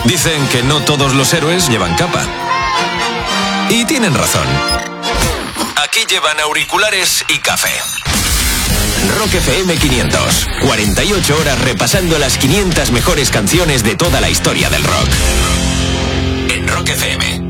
Dicen que no todos los héroes llevan capa. Y tienen razón. Aquí llevan auriculares y café. Rock FM 500. 48 horas repasando las 500 mejores canciones de toda la historia del rock. En Rock FM.